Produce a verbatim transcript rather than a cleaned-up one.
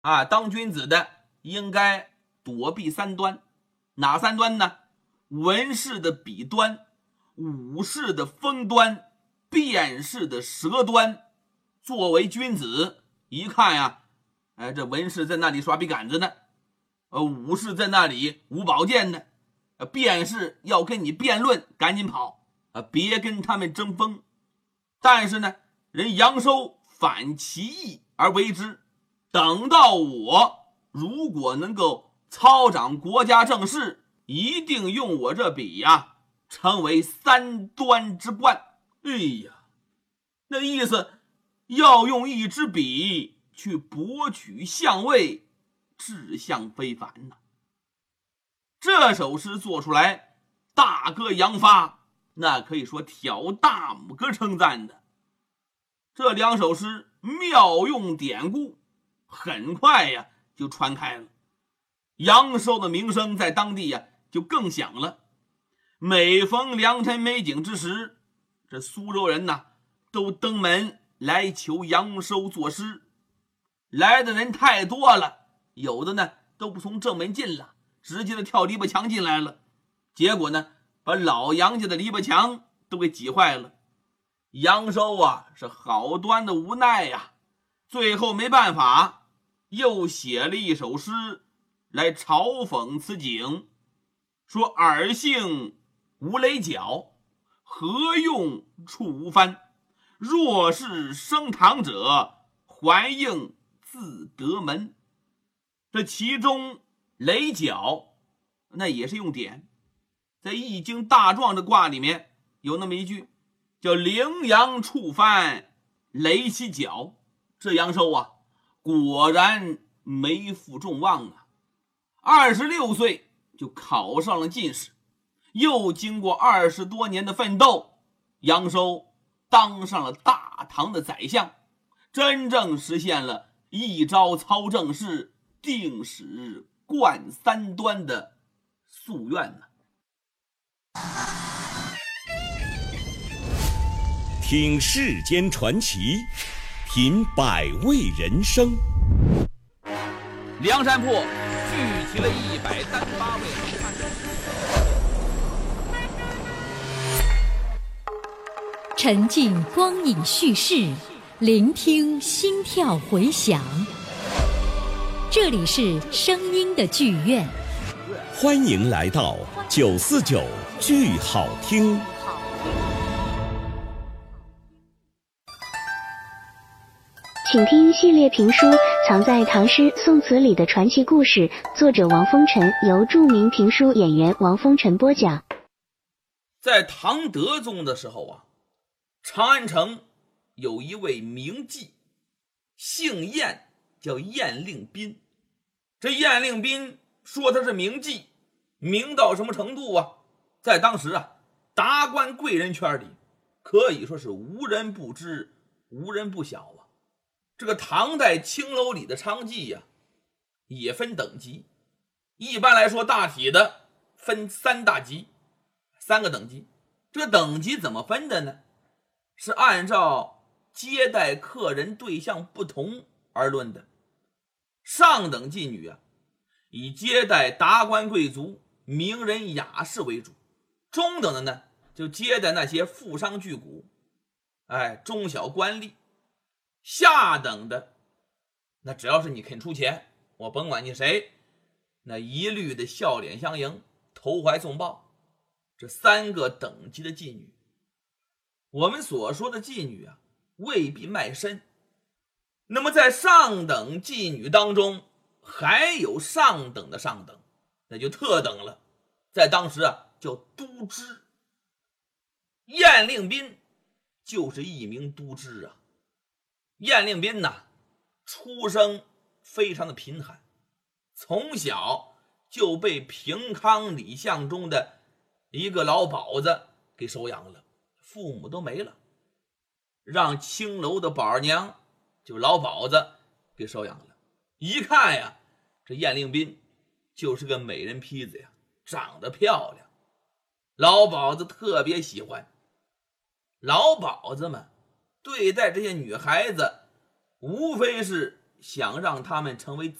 啊，当君子的应该躲避三端。哪三端呢？文士的笔端，武士的锋端，辩士的舌端。作为君子，一看呀，哎，这文士在那里耍笔杆子呢，呃，武士在那里舞宝剑呢，呃，辩士要跟你辩论，赶紧跑啊，别跟他们争锋。但是呢，人杨收反其意而为之，等到我如果能够操掌国家政事，一定用我这笔呀，成为三端之冠。哎呀，那意思要用一支笔去博取相位，志向非凡呐、啊。这首诗做出来，大哥杨发那可以说挑大拇哥称赞的。这两首诗妙用典故，很快呀就传开了。杨收的名声在当地呀就更响了。每逢良辰美景之时，这苏州人呐都登门来求杨收作诗。来的人太多了，有的呢都不从正门进了，直接的跳篱笆墙进来了。结果呢，把老杨家的篱笆墙都给挤坏了。杨收啊是好端的无奈呀、啊，最后没办法，又写了一首诗来嘲讽此景，说尔性无雷角，何用触藩？若是升堂者，还应自得门。这其中雷角那也是用典，在易经大壮这卦里面有那么一句叫羚羊触藩雷其角。这杨收啊果然没负众望啊，二十六岁就考上了进士，又经过二十多年的奋斗，杨收当上了大唐的宰相，真正实现了一朝操政事，定使冠三端的夙愿呢。 听世间传奇，品百味人生。 梁山泊聚集了一百单八位好汉， 沉浸光影叙事，聆听心跳回响。这里是声音的剧院， 欢迎来到九四九剧好听。 请听系列评书《藏在唐诗宋词里的传奇故事》，作者王风尘，由著名评书演员王风尘播讲。 在唐德宗的时候啊，长安城有一位名妓，姓晏，叫晏令宾。这晏令宾说他是名妓，名到什么程度啊？在当时啊，达官贵人圈里可以说是无人不知，无人不晓啊。这个唐代青楼里的娼妓呀、啊，也分等级。一般来说，大体的分三大级，三个等级。这个等级怎么分的呢？是按照接待客人对象不同而论的。上等妓女啊，以接待达官贵族、名人雅士为主；中等的呢，就接待那些富商巨贾，哎，中小官吏。下等的，那只要是你肯出钱，我甭管你谁，那一律的笑脸相迎，投怀送抱。这三个等级的妓女，我们所说的妓女啊，未必卖身。那么在上等妓女当中，还有上等的上等，那就特等了，在当时啊叫都知。晏令宾就是一名都知啊。晏令宾呐，出生非常的贫寒，从小就被平康李相中的一个老鸨子给收养了，父母都没了，让青楼的宝儿娘就老鸨子给收养了。一看呀，这晏令宾就是个美人坯子呀，长得漂亮，老鸨子特别喜欢。老鸨子们对待这些女孩子，无非是想让他们成为